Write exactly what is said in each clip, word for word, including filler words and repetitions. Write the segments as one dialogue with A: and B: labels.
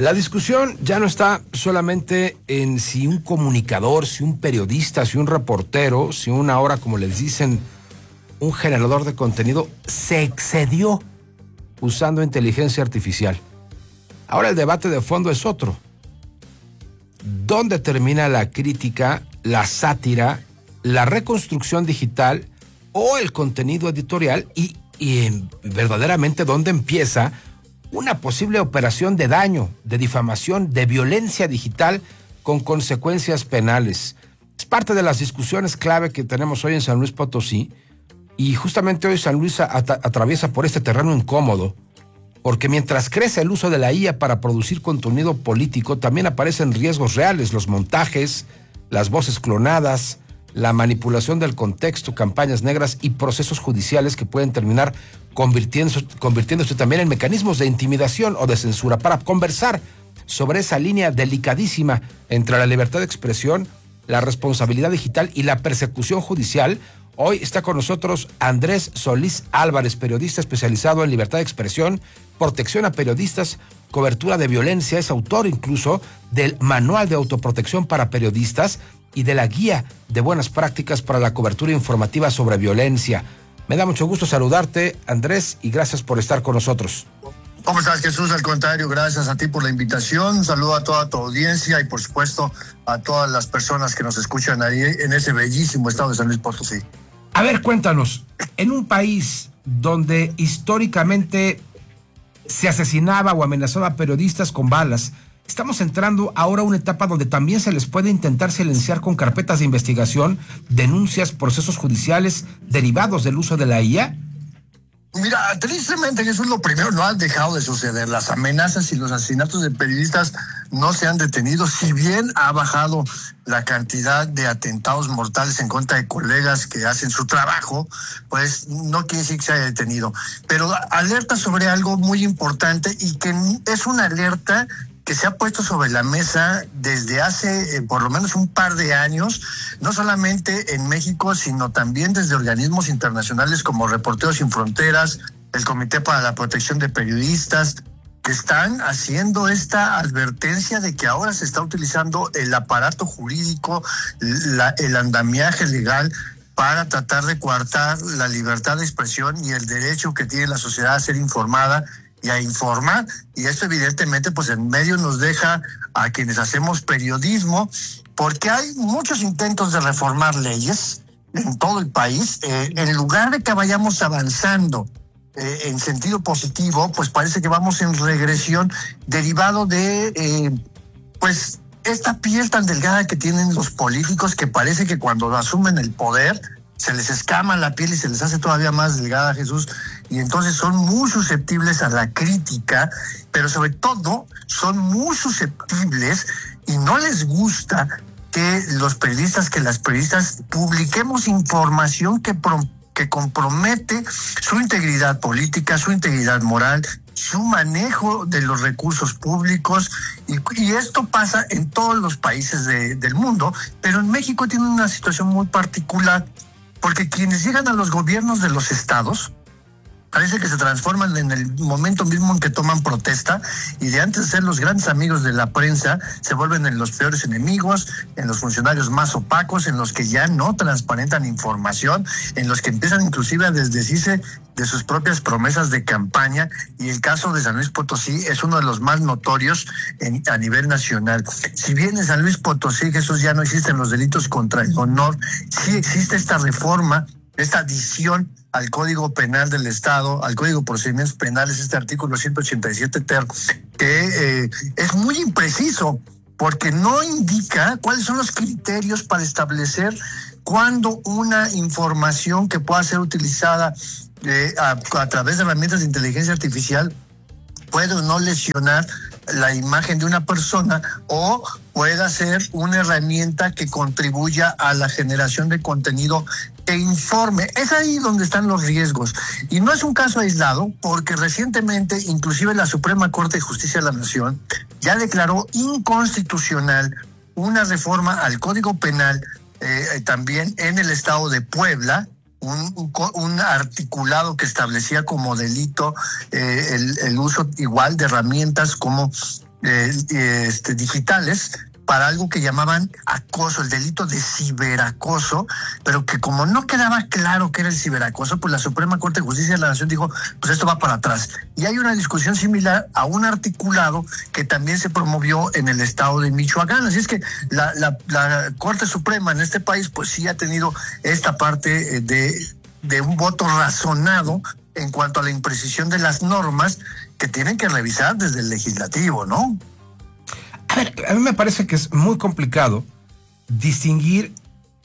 A: La discusión ya no está solamente en si un comunicador, si un periodista, si un reportero, si un ahora, como les dicen, un generador de contenido se excedió usando inteligencia artificial. Ahora el debate de fondo es otro. ¿Dónde termina la crítica, la sátira, la reconstrucción digital o el contenido editorial? Y, y en, verdaderamente, ¿dónde empieza una posible operación de daño, de difamación, de violencia digital con consecuencias penales? Es parte de las discusiones clave que tenemos hoy en San Luis Potosí, y justamente hoy San Luis at- atraviesa por este terreno incómodo, porque mientras crece el uso de la I A para producir contenido político, también aparecen riesgos reales: los montajes, las voces clonadas, la manipulación del contexto, campañas negras y procesos judiciales que pueden terminar convirtiéndose, convirtiéndose también en mecanismos de intimidación o de censura. Para conversar sobre esa línea delicadísima entre la libertad de expresión, la responsabilidad digital y la persecución judicial, hoy está con nosotros Andrés Solís Álvarez, periodista especializado en libertad de expresión, protección a periodistas, cobertura de violencia. Es autor incluso del Manual de Autoprotección para Periodistas y de la Guía de Buenas Prácticas para la Cobertura Informativa sobre Violencia. Me da mucho gusto saludarte, Andrés, y gracias por estar con nosotros.
B: ¿Cómo estás, Jesús? Al contrario, gracias a ti por la invitación. Un saludo a toda tu audiencia y, por supuesto, a todas las personas que nos escuchan ahí en ese bellísimo estado de San Luis Potosí.
A: A ver, cuéntanos, en un país donde históricamente se asesinaba o amenazaba a periodistas con balas, estamos entrando ahora a una etapa donde también se les puede intentar silenciar con carpetas de investigación, denuncias, procesos judiciales derivados del uso de la I A.
B: Mira, tristemente, eso es lo primero, no ha dejado de suceder. Las amenazas y los asesinatos de periodistas no se han detenido, si bien ha bajado la cantidad de atentados mortales en contra de colegas que hacen su trabajo, pues no quiere decir que se haya detenido. Pero alerta sobre algo muy importante, y que es una alerta que se ha puesto sobre la mesa desde hace eh, por lo menos un par de años, no solamente en México, sino también desde organismos internacionales como Reporteros Sin Fronteras, el Comité para la Protección de Periodistas, que están haciendo esta advertencia de que ahora se está utilizando el aparato jurídico, la, el andamiaje legal, para tratar de coartar la libertad de expresión y el derecho que tiene la sociedad a ser informada y a informar. Y esto evidentemente pues en medio nos deja a quienes hacemos periodismo, porque hay muchos intentos de reformar leyes en todo el país. Eh, en lugar de que vayamos avanzando eh, en sentido positivo, pues parece que vamos en regresión, derivado de eh, pues esta piel tan delgada que tienen los políticos, que parece que cuando asumen el poder se les escama la piel y se les hace todavía más delgada, Jesús, y entonces son muy susceptibles a la crítica, pero sobre todo son muy susceptibles y no les gusta que los periodistas, que las periodistas publiquemos información que, pro, que compromete su integridad política, su integridad moral, su manejo de los recursos públicos, y, y esto pasa en todos los países de, del mundo, pero en México tiene una situación muy particular, porque quienes llegan a los gobiernos de los estados parece que se transforman en el momento mismo en que toman protesta, y de antes de ser los grandes amigos de la prensa, se vuelven en los peores enemigos, en los funcionarios más opacos, en los que ya no transparentan información, en los que empiezan inclusive a desdecirse de sus propias promesas de campaña, y el caso de San Luis Potosí es uno de los más notorios en, a nivel nacional. Si bien en San Luis Potosí, Jesús, ya no existen los delitos contra el honor, sí existe esta reforma, esta adición al Código Penal del Estado, al Código de Procedimientos Penales, este artículo ciento ochenta y siete ter, que eh, es muy impreciso, porque no indica cuáles son los criterios para establecer cuándo una información que pueda ser utilizada eh, a, a través de herramientas de inteligencia artificial puede o no lesionar la imagen de una persona, o pueda ser una herramienta que contribuya a la generación de contenido que informe. Es ahí donde están los riesgos. Y no es un caso aislado, porque recientemente inclusive la Suprema Corte de Justicia de la Nación ya declaró inconstitucional una reforma al Código Penal eh, también en el estado de Puebla, Un, un, un articulado que establecía como delito eh, el, el uso igual de herramientas como eh, este, digitales para algo que llamaban acoso, el delito de ciberacoso, pero que como no quedaba claro qué era el ciberacoso, pues la Suprema Corte de Justicia de la Nación dijo, pues esto va para atrás. Y hay una discusión similar a un articulado que también se promovió en el estado de Michoacán. Así es que la, la, la Corte Suprema en este país, pues sí ha tenido esta parte de, de un voto razonado en cuanto a la imprecisión de las normas que tienen que revisar desde el legislativo, ¿no?
A: A ver, a mí me parece que es muy complicado distinguir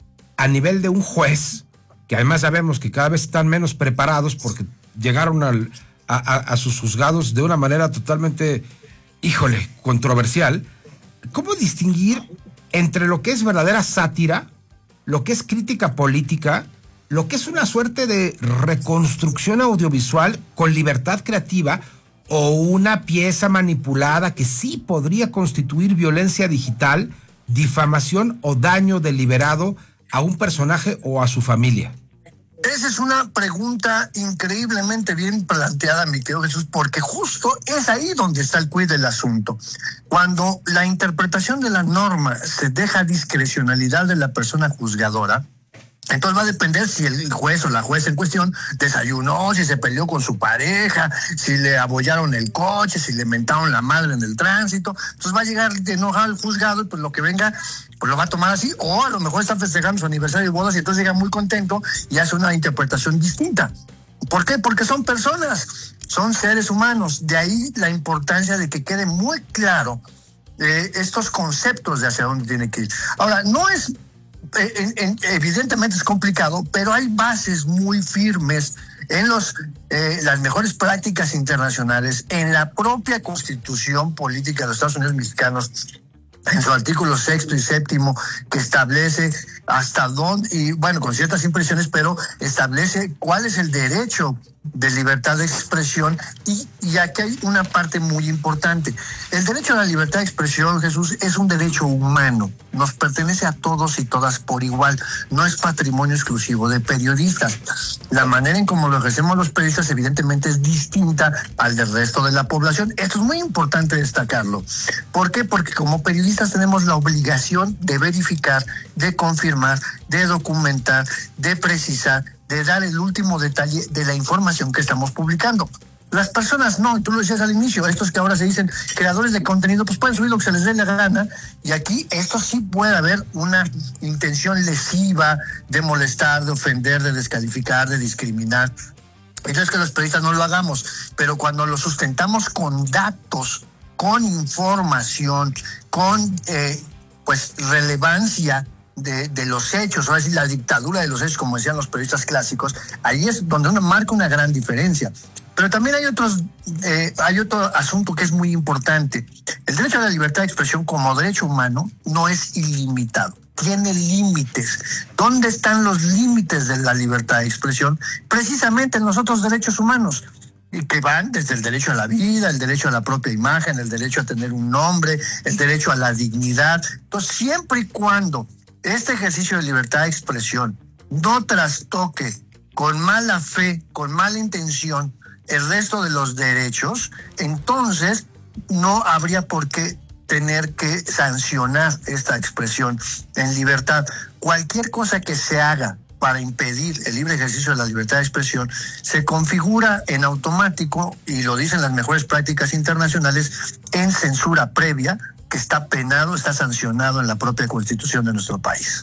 A: a nivel de un juez, que además sabemos que cada vez están menos preparados porque llegaron al, a, a, a sus juzgados de una manera totalmente, híjole, controversial. ¿Cómo distinguir entre lo que es verdadera sátira, lo que es crítica política, lo que es una suerte de reconstrucción audiovisual con libertad creativa, o una pieza manipulada que sí podría constituir violencia digital, difamación o daño deliberado a un personaje o a su familia?
B: Esa es una pregunta increíblemente bien planteada, mi querido Jesús, porque justo es ahí donde está el quid del asunto. Cuando la interpretación de la norma se deja a discrecionalidad de la persona juzgadora, entonces va a depender si el juez o la jueza en cuestión desayunó, si se peleó con su pareja, si le abollaron el coche, si le mentaron la madre en el tránsito. Entonces va a llegar de enojado al juzgado y pues lo que venga, pues lo va a tomar así. O a lo mejor está festejando su aniversario de bodas y entonces llega muy contento y hace una interpretación distinta. ¿Por qué? Porque son personas, son seres humanos. De ahí la importancia de que quede muy claro eh, estos conceptos de hacia dónde tiene que ir. Ahora, no es... En, en, evidentemente es complicado, pero hay bases muy firmes en los eh, las mejores prácticas internacionales, en la propia Constitución Política de los Estados Unidos Mexicanos, en su artículo sexto y séptimo, que establece hasta dónde, y bueno, con ciertas impresiones, pero establece cuál es el derecho de libertad de expresión. Y, y aquí hay una parte muy importante. El derecho a la libertad de expresión, Jesús, es un derecho humano. Nos pertenece a todos y todas por igual. No es patrimonio exclusivo de periodistas. La manera en cómo lo ejercemos los periodistas evidentemente es distinta al del resto de la población. Esto es muy importante destacarlo. ¿Por qué? Porque como periodistas tenemos la obligación de verificar, de confirmar, de documentar, de precisar, de dar el último detalle de la información que estamos publicando. Las personas no, y tú lo decías al inicio, estos que ahora se dicen creadores de contenido, pues pueden subir lo que se les dé la gana, y aquí esto sí puede haber una intención lesiva de molestar, de ofender, de descalificar, de discriminar. Entonces que los periodistas no lo hagamos, pero cuando lo sustentamos con datos, con información, con eh, pues relevancia De, de los hechos, o decir, la dictadura de los hechos, como decían los periodistas clásicos, ahí es donde uno marca una gran diferencia. Pero también hay otros, eh, hay otro asunto que es muy importante. El derecho a la libertad de expresión como derecho humano no es ilimitado, tiene límites. ¿Dónde están los límites de la libertad de expresión? Precisamente en los otros derechos humanos, y que van desde el derecho a la vida, el derecho a la propia imagen, el derecho a tener un nombre, el derecho a la dignidad. Entonces, siempre y cuando este ejercicio de libertad de expresión no trastoque con mala fe, con mala intención, el resto de los derechos, entonces no habría por qué tener que sancionar esta expresión en libertad. Cualquier cosa que se haga para impedir el libre ejercicio de la libertad de expresión se configura en automático, y lo dicen las mejores prácticas internacionales, en censura previa, que está penado, está sancionado en la propia Constitución de nuestro país.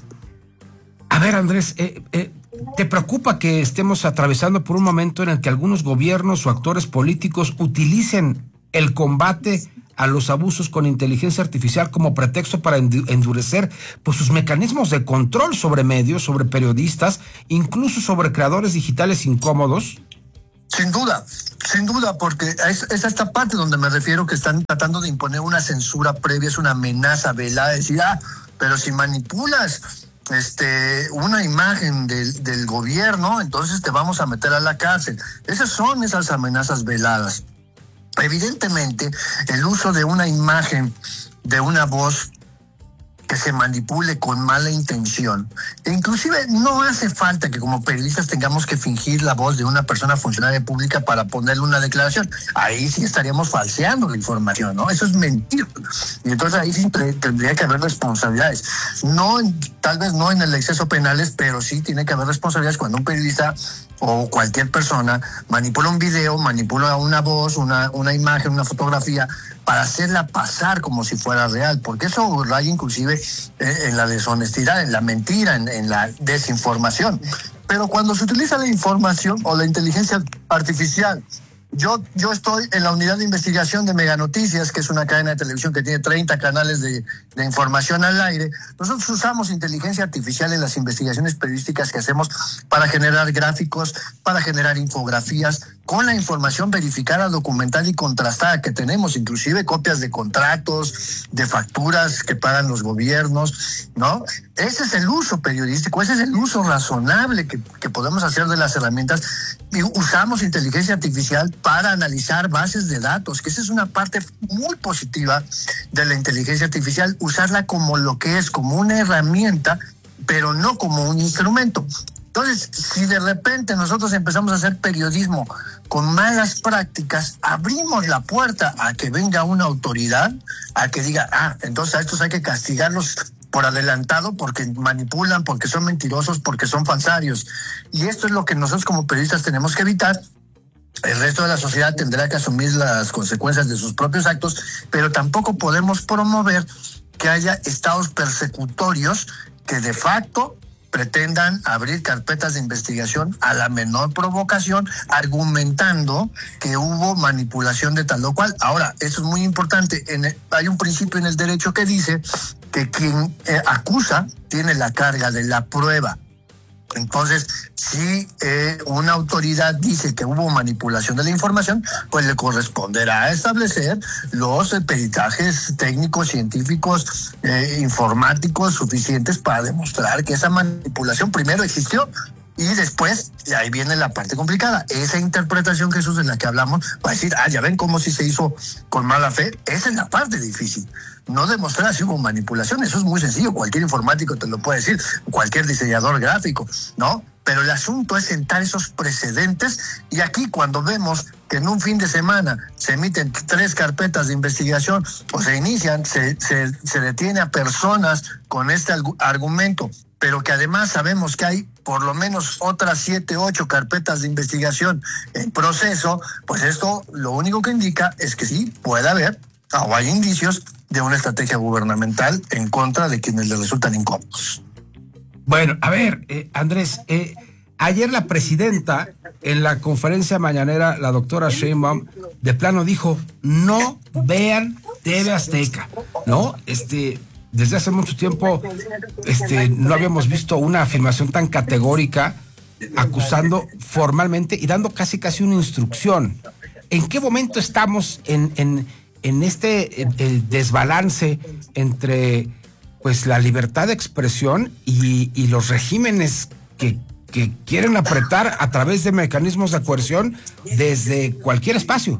A: A ver, Andrés, eh, eh, ¿te preocupa que estemos atravesando por un momento en el que algunos gobiernos o actores políticos utilicen el combate a los abusos con inteligencia artificial como pretexto para endurecer pues, sus mecanismos de control sobre medios, sobre periodistas, incluso sobre creadores digitales incómodos?
B: Sin duda, sin duda, porque es, es a esta parte donde me refiero, que están tratando de imponer una censura previa, es una amenaza velada, de decir, ah, pero si manipulas este una imagen del, del gobierno, entonces te vamos a meter a la cárcel. Esas son esas amenazas veladas. Evidentemente, el uso de una imagen, de una voz que se manipule con mala intención. E inclusive no hace falta que como periodistas tengamos que fingir la voz de una persona funcionaria pública para ponerle una declaración. Ahí sí estaríamos falseando la información, ¿no? Eso es mentir. Y entonces ahí sí tendría que haber responsabilidades. No, tal vez no en el exceso penales, pero sí tiene que haber responsabilidades cuando un periodista o cualquier persona manipula un video, manipula una voz, una, una imagen, una fotografía, para hacerla pasar como si fuera real, porque eso raya inclusive en la deshonestidad, en la mentira, en, en la desinformación. Pero cuando se utiliza la información o la inteligencia artificial, Yo, yo estoy en la unidad de investigación de Mega Noticias, que es una cadena de televisión que tiene treinta canales de, de información al aire. Nosotros usamos inteligencia artificial en las investigaciones periodísticas que hacemos para generar gráficos, para generar infografías, con la información verificada, documentada y contrastada que tenemos, inclusive copias de contratos, de facturas que pagan los gobiernos, ¿no? Ese es el uso periodístico, ese es el uso razonable que, que podemos hacer de las herramientas. Y usamos inteligencia artificial para analizar bases de datos, que esa es una parte muy positiva de la inteligencia artificial, usarla como lo que es, como una herramienta, pero no como un instrumento. Entonces, si de repente nosotros empezamos a hacer periodismo con malas prácticas, abrimos la puerta a que venga una autoridad, a que diga, ah, entonces a estos hay que castigarlos por adelantado porque manipulan, porque son mentirosos, porque son falsarios. Y esto es lo que nosotros como periodistas tenemos que evitar. El resto de la sociedad tendrá que asumir las consecuencias de sus propios actos, pero tampoco podemos promover que haya estados persecutorios que de facto pretendan abrir carpetas de investigación a la menor provocación, argumentando que hubo manipulación de tal o cual. Ahora, eso es muy importante. En el, hay un principio en el derecho que dice que quien eh, acusa tiene la carga de la prueba. Entonces, si eh, una autoridad dice que hubo manipulación de la información, pues le corresponderá establecer los eh, peritajes técnicos, científicos, eh, informáticos suficientes para demostrar que esa manipulación primero existió y después, y ahí viene la parte complicada, esa interpretación, Jesús, en la que hablamos, va a decir, ah, ya ven cómo si se hizo con mala fe. Esa es la parte difícil. No demostrar si hubo manipulación, eso es muy sencillo, cualquier informático te lo puede decir, cualquier diseñador gráfico, ¿no? Pero el asunto es sentar esos precedentes, y aquí cuando vemos que en un fin de semana se emiten tres carpetas de investigación o se inician, se, se, se detiene a personas con este argumento, pero que además sabemos que hay por lo menos otras siete, ocho carpetas de investigación en proceso, pues esto lo único que indica es que sí, puede haber o hay indicios de una estrategia gubernamental en contra de quienes le resultan incómodos.
A: Bueno, a ver, eh, Andrés, eh, ayer la presidenta en la conferencia mañanera, la doctora Sheinbaum, de plano dijo, no vean T V Azteca, ¿no? Este, desde hace mucho tiempo este, no habíamos visto una afirmación tan categórica, acusando formalmente y dando casi casi una instrucción. ¿En qué momento estamos en... en en este eh, eh, desbalance entre pues la libertad de expresión y, y los regímenes que, que quieren apretar a través de mecanismos de coerción desde cualquier espacio?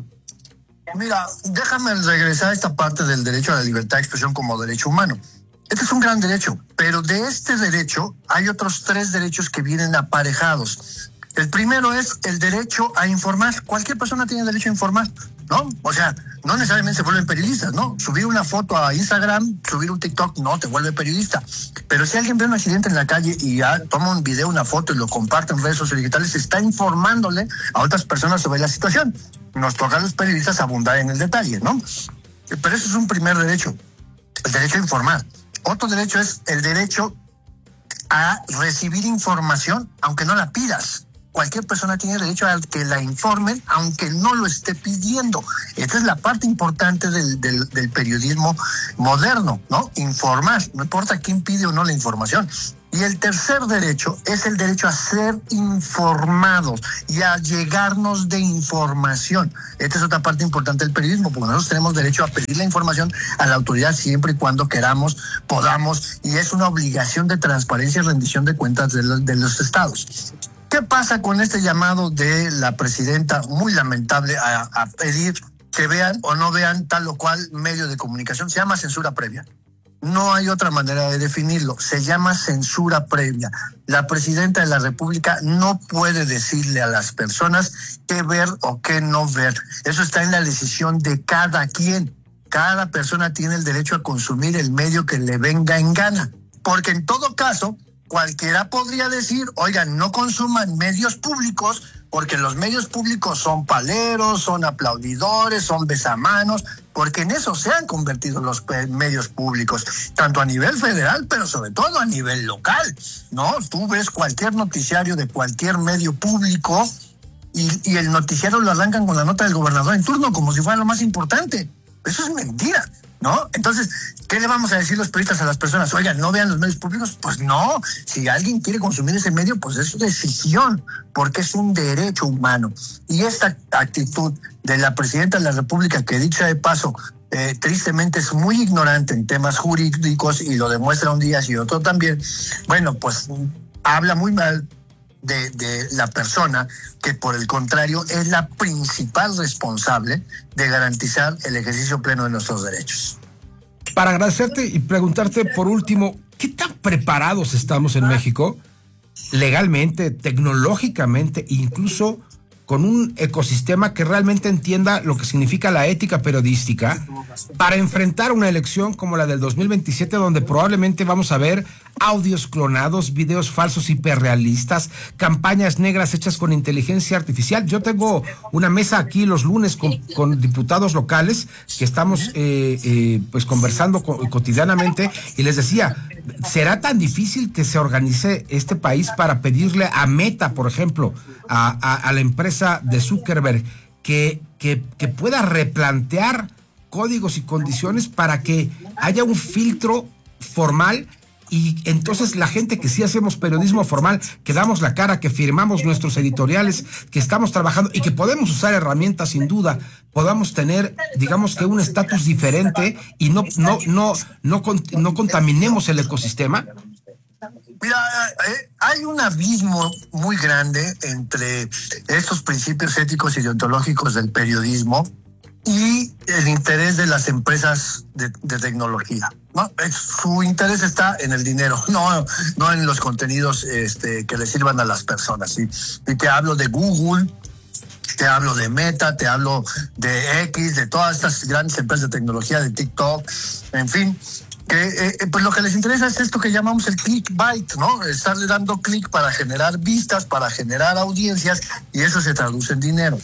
B: Mira, déjame regresar a esta parte del derecho a la libertad de expresión como derecho humano. Este es un gran derecho, pero de este derecho hay otros tres derechos que vienen aparejados. El primero es el derecho a informar. Cualquier persona tiene derecho a informar, ¿no? O sea, no necesariamente se vuelven periodistas, ¿no? Subir una foto a Instagram, subir un TikTok, no te vuelve periodista. Pero si alguien ve un accidente en la calle y ya toma un video, una foto y lo comparte en redes sociales digitales, está informándole a otras personas sobre la situación. Nos toca a los periodistas abundar en el detalle, ¿no? Pero eso es un primer derecho, el derecho a informar. Otro derecho es el derecho a recibir información, aunque no la pidas. Cualquier persona tiene derecho a que la informen, aunque no lo esté pidiendo. Esta es la parte importante del, del, del periodismo moderno, ¿no? Informar, no importa quién pide o no la información. Y el tercer derecho es el derecho a ser informados y a llegarnos de información. Esta es otra parte importante del periodismo, porque nosotros tenemos derecho a pedir la información a la autoridad siempre y cuando queramos, podamos, y es una obligación de transparencia y rendición de cuentas de los, de los estados. ¿Qué pasa con este llamado de la presidenta, muy lamentable, a, a pedir que vean o no vean tal o cual medio de comunicación? Se llama censura previa. No hay otra manera de definirlo. Se llama censura previa. La presidenta de la República no puede decirle a las personas qué ver o qué no ver. Eso está en la decisión de cada quien. Cada persona tiene el derecho a consumir el medio que le venga en gana. Porque en todo caso, cualquiera podría decir, oigan, no consuman medios públicos, porque los medios públicos son paleros, son aplaudidores, son besamanos, porque en eso se han convertido los medios públicos, tanto a nivel federal, pero sobre todo a nivel local, ¿no? Tú ves cualquier noticiario de cualquier medio público y, y el noticiario lo arrancan con la nota del gobernador en turno, como si fuera lo más importante. Eso es mentira, ¿no? Entonces, ¿qué le vamos a decir los periodistas a las personas? Oigan, ¿no vean los medios públicos? Pues no, si alguien quiere consumir ese medio, pues es su decisión, porque es un derecho humano. Y esta actitud de la presidenta de la República, que dicho de paso, eh, tristemente es muy ignorante en temas jurídicos, y lo demuestra un día y otro también, bueno, pues habla muy mal De, de la persona que, por el contrario, es la principal responsable de garantizar el ejercicio pleno de nuestros derechos.
A: Para agradecerte y preguntarte por último, ¿qué tan preparados estamos en México legalmente, tecnológicamente, incluso con un ecosistema que realmente entienda lo que significa la ética periodística para enfrentar una elección como la del dos mil veintisiete, donde probablemente vamos a ver audios clonados, videos falsos hiperrealistas, campañas negras hechas con inteligencia artificial? Yo tengo una mesa aquí los lunes con, con diputados locales que estamos eh, eh, pues conversando co- cotidianamente, y les decía, ¿será tan difícil que se organice este país para pedirle a Meta, por ejemplo, a, a, a la empresa de Zuckerberg, que, que, que pueda replantear códigos y condiciones para que haya un filtro formal? Y entonces la gente que sí hacemos periodismo formal, que damos la cara, que firmamos nuestros editoriales, que estamos trabajando y que podemos usar herramientas sin duda, podamos tener, digamos que un estatus diferente y no, no, no, no, no contaminemos el ecosistema.
B: Mira, eh, hay un abismo muy grande entre estos principios éticos y deontológicos del periodismo y el interés de las empresas de, de tecnología, ¿no? Su interés está en el dinero, no, no en los contenidos este, que le sirvan a las personas, ¿sí? Y te hablo de Google, te hablo de Meta, te hablo de X, de todas estas grandes empresas de tecnología, de TikTok, en fin, que eh, pues lo que les interesa es esto que llamamos el clickbait, ¿no? Estarle dando clic para generar vistas, para generar audiencias, y eso se traduce en dinero.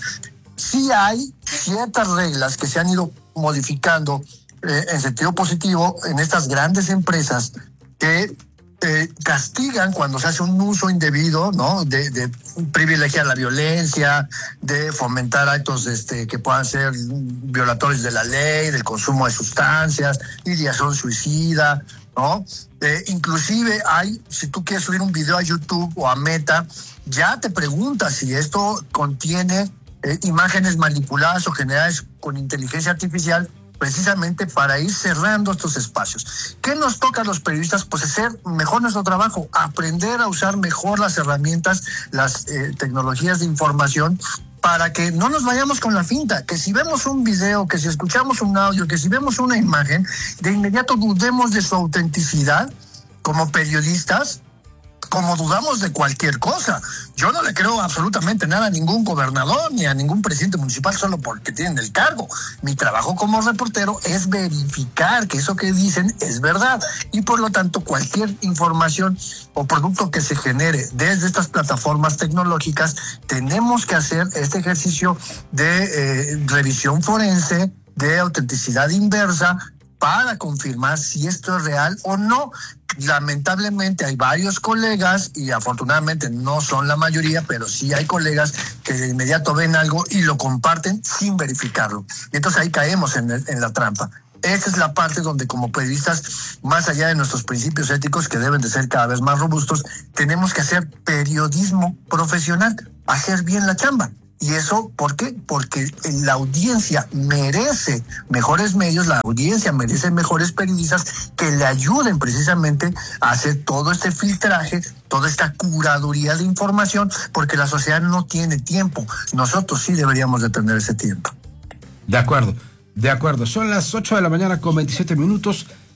B: Sí hay ciertas reglas que se han ido modificando eh, en sentido positivo en estas grandes empresas que eh, castigan cuando se hace un uso indebido, ¿no? De, de privilegiar la violencia, de fomentar actos este, que puedan ser violatorios de la ley, del consumo de sustancias, ideación suicida, ¿no? Eh, inclusive hay, si tú quieres subir un video a YouTube o a Meta, ya te preguntas si esto contiene Eh, imágenes manipuladas o generadas con inteligencia artificial, precisamente para ir cerrando estos espacios. ¿Qué nos toca a los periodistas? Pues hacer mejor nuestro trabajo, aprender a usar mejor las herramientas, las eh, tecnologías de información, para que no nos vayamos con la finta, que si vemos un video, que si escuchamos un audio, que si vemos una imagen, de inmediato dudemos de su autenticidad como periodistas, como dudamos de cualquier cosa. Yo no le creo absolutamente nada a ningún gobernador ni a ningún presidente municipal solo porque tienen el cargo. Mi trabajo como reportero es verificar que eso que dicen es verdad, y por lo tanto cualquier información o producto que se genere desde estas plataformas tecnológicas, tenemos que hacer este ejercicio de eh, revisión forense, de autenticidad inversa, para confirmar si esto es real o no. Lamentablemente hay varios colegas, y afortunadamente no son la mayoría, pero sí hay colegas que de inmediato ven algo y lo comparten sin verificarlo. Y entonces ahí caemos en, el, en la trampa. Esta es la parte donde, como periodistas, más allá de nuestros principios éticos, que deben de ser cada vez más robustos, tenemos que hacer periodismo profesional, hacer bien la chamba. ¿Y eso por qué? Porque la audiencia merece mejores medios, la audiencia merece mejores periodistas que le ayuden precisamente a hacer todo este filtraje, toda esta curaduría de información, porque la sociedad no tiene tiempo. Nosotros sí deberíamos de tener ese tiempo.
A: De acuerdo, de acuerdo. Son las ocho de la mañana con veintisiete minutos.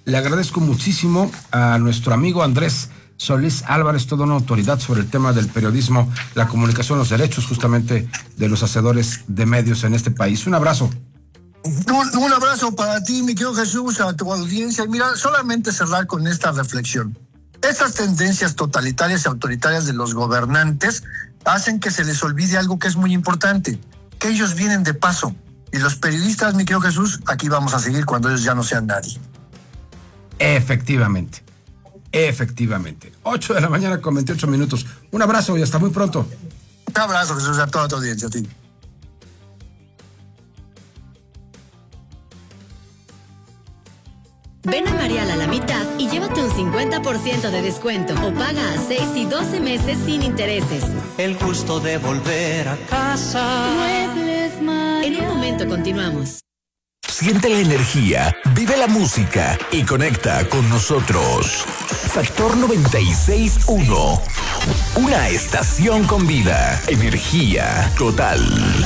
A: Le agradezco muchísimo a nuestro amigo Andrés Solís Álvarez, toda una autoridad sobre el tema del periodismo, la comunicación, los derechos justamente de los hacedores de medios en este país. Un abrazo.
B: Un, un abrazo para ti, mi querido Jesús, a tu audiencia. Y mira, solamente cerrar con esta reflexión. Estas tendencias totalitarias y autoritarias de los gobernantes hacen que se les olvide algo que es muy importante, que ellos vienen de paso. Y los periodistas, mi querido Jesús, aquí vamos a seguir cuando ellos ya no sean nadie.
A: Efectivamente. Efectivamente. ocho de la mañana con veintiocho minutos. Un abrazo y hasta muy pronto.
B: Un abrazo, Jesús, a toda tu audiencia, a ti.
C: Ven a Marial a la mitad y llévate un cincuenta por ciento de descuento o paga a seis y doce meses sin intereses.
D: El gusto de volver a casa.
C: Muebles Marial. En un momento continuamos.
E: Siente la energía, vive la música y conecta con nosotros. Factor noventa y seis punto uno. Una estación con vida. Energía total.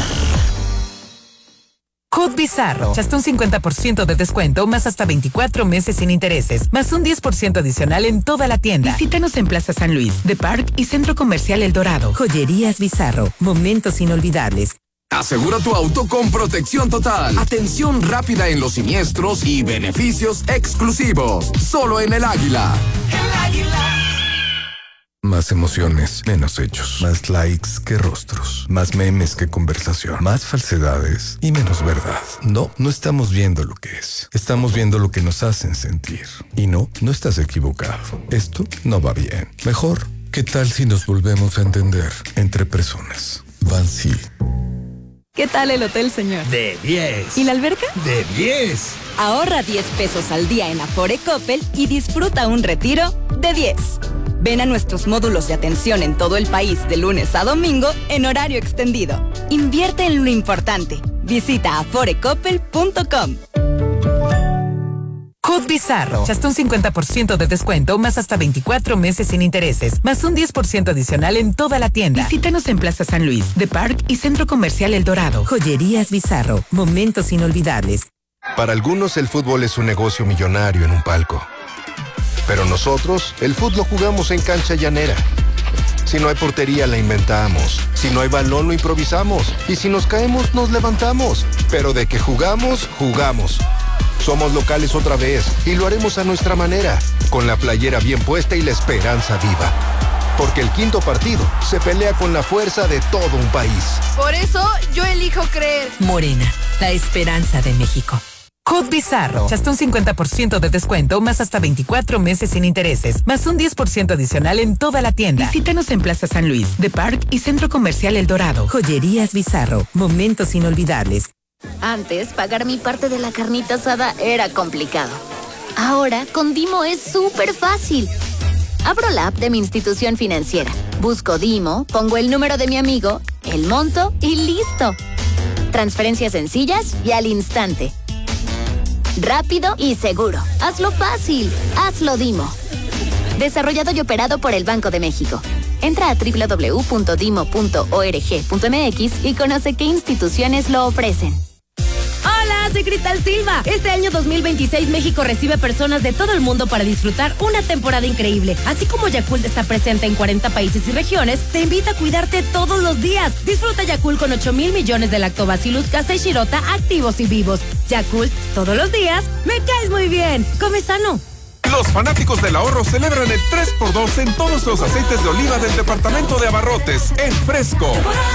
F: Cut Bizarro. Hasta un cincuenta por ciento de descuento, más hasta veinticuatro meses sin intereses, más un diez por ciento adicional en toda la tienda.
G: Visítanos en Plaza San Luis, The Park y Centro Comercial El Dorado.
F: Joyerías Bizarro. Momentos inolvidables.
H: Asegura tu auto con protección total, atención rápida en los siniestros y beneficios exclusivos. Solo en El Águila.
I: El Águila.
J: Más emociones, menos hechos. Más likes que rostros. Más memes que conversación. Más falsedades y menos verdad. No, no estamos viendo lo que es. Estamos viendo lo que nos hacen sentir. Y no, no estás equivocado. Esto no va bien. Mejor, ¿qué tal si nos volvemos a entender entre personas? Bansi.
K: ¿Qué tal el hotel, señor?
L: De diez.
K: ¿Y la alberca?
L: De diez.
K: Ahorra diez pesos al día en Afore Coppel y disfruta un retiro de diez. Ven a nuestros módulos de atención en todo el país de lunes a domingo en horario extendido. Invierte en lo importante. Visita afore coppel punto com.
F: Cut Bizarro. Hasta un cincuenta por ciento de descuento, más hasta veinticuatro meses sin intereses, más un diez por ciento adicional en toda la tienda.
G: Visítanos en Plaza San Luis, The Park y Centro Comercial El Dorado.
F: Joyerías Bizarro. Momentos inolvidables.
M: Para algunos el fútbol es un negocio millonario en un palco. Pero nosotros, el fútbol lo jugamos en cancha llanera. Si no hay portería, la inventamos. Si no hay balón, lo improvisamos. Y si nos caemos, nos levantamos. Pero de que jugamos, jugamos. Somos locales otra vez y lo haremos a nuestra manera, con la playera bien puesta y la esperanza viva. Porque el quinto partido se pelea con la fuerza de todo un país.
N: Por eso yo elijo creer.
F: Morena, la esperanza de México. Cut Bizarro. Hasta un cincuenta por ciento de descuento, más hasta veinticuatro meses sin intereses, más un diez por ciento adicional en toda la tienda.
G: Visítanos en Plaza San Luis, The Park y Centro Comercial El Dorado.
F: Joyerías Bizarro. Momentos inolvidables.
O: Antes, pagar mi parte de la carnita asada era complicado. Ahora, con Dimo es súper fácil. Abro la app de mi institución financiera, busco Dimo, pongo el número de mi amigo, el monto y listo. Transferencias sencillas y al instante. Rápido y seguro. Hazlo fácil. Hazlo Dimo. Desarrollado y operado por el Banco de México. Entra a doble u doble u doble u punto dimo punto org punto m x y conoce qué instituciones lo ofrecen.
P: Hola, soy Cristal Silva. Este año dos mil veintiséis México recibe personas de todo el mundo para disfrutar una temporada increíble. Así como Yakult está presente en cuarenta países y regiones, te invita a cuidarte todos los días. Disfruta Yakult con ocho mil millones de lactobacillus casei shirota activos y vivos. Yakult, todos los días, me caes muy bien. Come sano.
Q: Los fanáticos del ahorro celebran el tres por dos en todos los aceites de oliva del departamento de abarrotes en Fresco.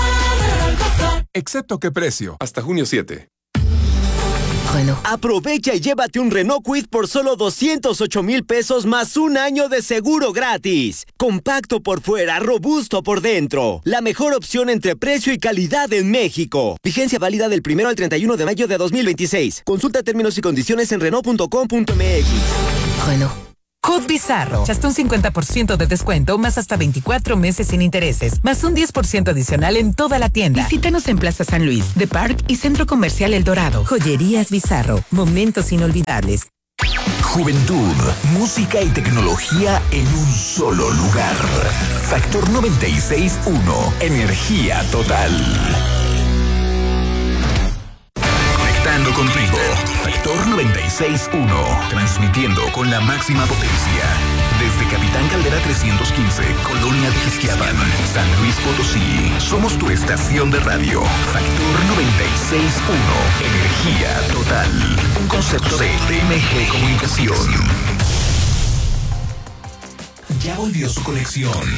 Q: Excepto qué precio. Hasta junio siete.
R: Bueno. Aprovecha y llévate un Renault Kwid por solo doscientos ocho mil pesos más un año de seguro gratis. Compacto por fuera, robusto por dentro. La mejor opción entre precio y calidad en México. Vigencia válida del primero al treinta y uno de mayo de dos mil veintiséis. Consulta términos y condiciones en renault punto com punto m x.
F: Bueno. Cut Bizarro. Hasta un cincuenta por ciento de descuento, más hasta veinticuatro meses sin intereses, más un diez por ciento adicional en toda la tienda.
G: Visítanos en Plaza San Luis, The Park y Centro Comercial El Dorado.
F: Joyerías Bizarro. Momentos inolvidables.
E: Juventud, música y tecnología en un solo lugar. Factor noventa y seis punto uno. Energía total. Conectando contigo. Factor noventa y seis punto uno. noventa y seis punto uno. Transmitiendo con la máxima potencia. Desde Capitán Caldera trescientos quince, Colonia de Ixtlapan, San Luis Potosí. Somos tu estación de radio. Factor noventa y seis punto uno. Energía total. Un concepto de T M G Comunicación. Ya volvió su colección.